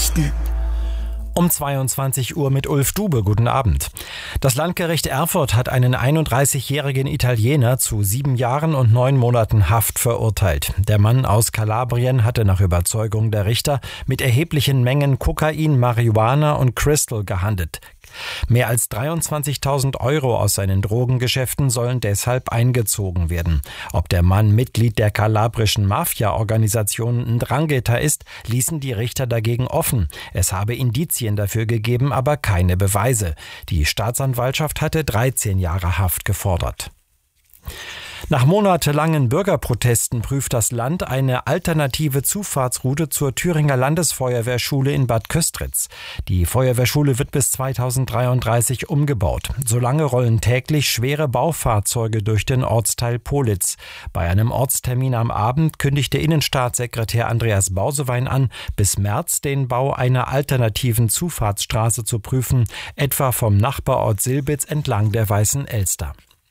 Nachrichten. Um 22 Uhr mit Ulf Dube. Guten Abend. Das Landgericht Erfurt hat einen 31-jährigen Italiener zu 7 Jahren und 9 Monaten Haft verurteilt. Der Mann aus Kalabrien hatte nach Überzeugung der Richter mit erheblichen Mengen Kokain, Marihuana und Crystal gehandelt. Mehr als 23.000 Euro aus seinen Drogengeschäften sollen deshalb eingezogen werden. Ob der Mann Mitglied der kalabrischen Mafia-Organisation 'Ndrangheta ist, ließen die Richter dagegen offen. Es habe Indizien dafür gegeben, aber keine Beweise. Die Staatsanwaltschaft hatte 13 Jahre Haft gefordert. Nach monatelangen Bürgerprotesten prüft das Land eine alternative Zufahrtsroute zur Thüringer Landesfeuerwehrschule in Bad Köstritz. Die Feuerwehrschule wird bis 2033 umgebaut. Solange rollen täglich schwere Baufahrzeuge durch den Ortsteil Pohlitz. Bei einem Ortstermin am Abend kündigte Innenstaatssekretär Andreas Bausewein an, bis März den Bau einer alternativen Zufahrtsstraße zu prüfen, etwa vom Nachbarort Silbitz entlang der Weißen Elster.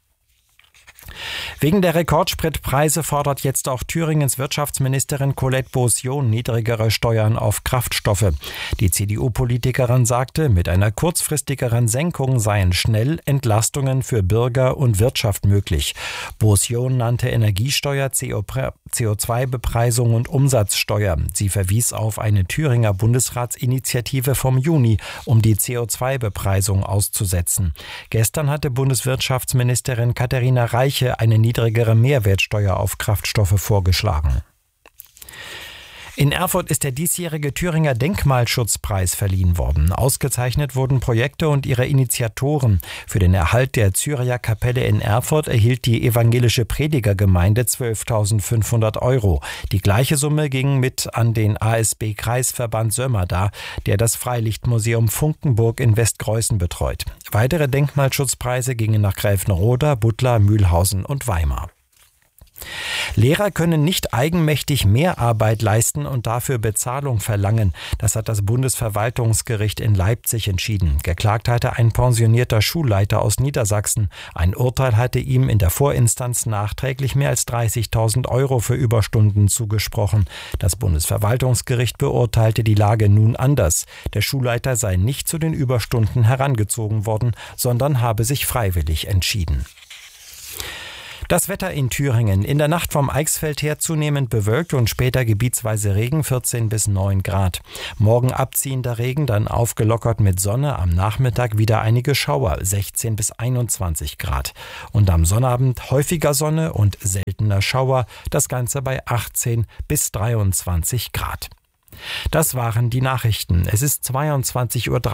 Wegen der Rekordspritpreise fordert jetzt auch Thüringens Wirtschaftsministerin Colette Beaussion niedrigere Steuern auf Kraftstoffe. Die CDU-Politikerin sagte, mit einer kurzfristigeren Senkung seien schnell Entlastungen für Bürger und Wirtschaft möglich. Beaussion nannte Energiesteuer, CO2-Bepreisung und Umsatzsteuer. Sie verwies auf eine Thüringer Bundesratsinitiative vom Juni, um die CO2-Bepreisung auszusetzen. Gestern hatte Bundeswirtschaftsministerin Katharina Reiche eine niedrigere Mehrwertsteuer auf Kraftstoffe vorgeschlagen. In Erfurt ist der diesjährige Thüringer Denkmalschutzpreis verliehen worden. Ausgezeichnet wurden Projekte und ihre Initiatoren. Für den Erhalt der Cyria-Kapelle in Erfurt erhielt die evangelische Predigergemeinde 12.500 Euro. Die gleiche Summe ging mit an den ASB-Kreisverband Sömmerda, der das Freilichtmuseum Funkenburg in Westgreußen betreut. Weitere Denkmalschutzpreise gingen nach Gräfenroda, Buttlar, Mühlhausen und Weimar. Lehrer können nicht eigenmächtig Mehrarbeit leisten und dafür Bezahlung verlangen. Das hat das Bundesverwaltungsgericht in Leipzig entschieden. Geklagt hatte ein pensionierter Schulleiter aus Niedersachsen. Ein Urteil hatte ihm in der Vorinstanz nachträglich mehr als 30.000 Euro für Überstunden zugesprochen. Das Bundesverwaltungsgericht beurteilte die Lage nun anders. Der Schulleiter sei nicht zu den Überstunden herangezogen worden, sondern habe sich freiwillig entschieden. Das Wetter in Thüringen. In der Nacht vom Eichsfeld her zunehmend bewölkt und später gebietsweise Regen, 14 bis 9 Grad. Morgen abziehender Regen, dann aufgelockert mit Sonne. Am Nachmittag wieder einige Schauer, 16 bis 21 Grad. Und am Sonnabend häufiger Sonne und seltener Schauer. Das Ganze bei 18 bis 23 Grad. Das waren die Nachrichten. Es ist 22:03 Uhr.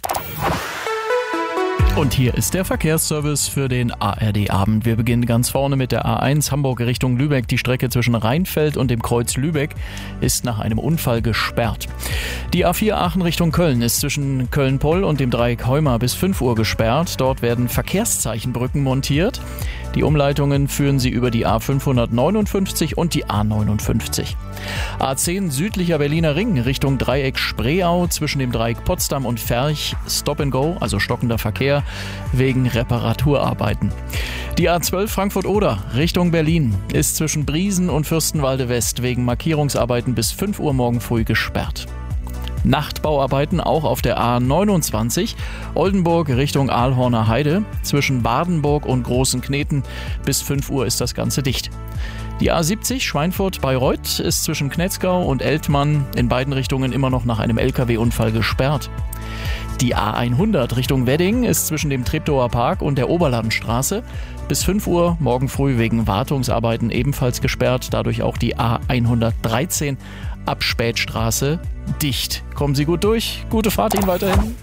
Und hier ist der Verkehrsservice für den ARD-Abend. Wir beginnen ganz vorne mit der A1 Hamburg Richtung Lübeck. Die Strecke zwischen Rheinfeld und dem Kreuz Lübeck ist nach einem Unfall gesperrt. Die A4 Aachen Richtung Köln ist zwischen Köln-Poll und dem Dreieck Heuma bis 5 Uhr gesperrt. Dort werden Verkehrszeichenbrücken montiert. Die Umleitungen führen sie über die A559 und die A59. A10 südlicher Berliner Ring Richtung Dreieck Spreeau zwischen dem Dreieck Potsdam und Ferch Stop and Go, also stockender Verkehr wegen Reparaturarbeiten. Die A12 Frankfurt-Oder Richtung Berlin ist zwischen Briesen und Fürstenwalde West wegen Markierungsarbeiten bis 5 Uhr morgen früh gesperrt. Nachtbauarbeiten auch auf der A29 Oldenburg Richtung Aalhorner Heide. Zwischen Badenburg und Großen Kneten bis 5 Uhr ist das Ganze dicht. Die A70 Schweinfurt-Bayreuth ist zwischen Knetzgau und Eltmann in beiden Richtungen immer noch nach einem LKW-Unfall gesperrt. Die A100 Richtung Wedding ist zwischen dem Treptower Park und der Oberlandstraße bis 5 Uhr morgen früh wegen Wartungsarbeiten ebenfalls gesperrt. Dadurch auch die A113 ab Spätstraße dicht. Kommen Sie gut durch. Gute Fahrt Ihnen weiterhin.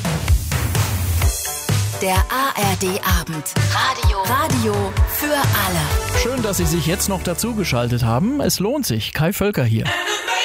Der ARD-Abend. Radio für alle. Schön, dass Sie sich jetzt noch dazugeschaltet haben. Es lohnt sich. Kai Völker hier.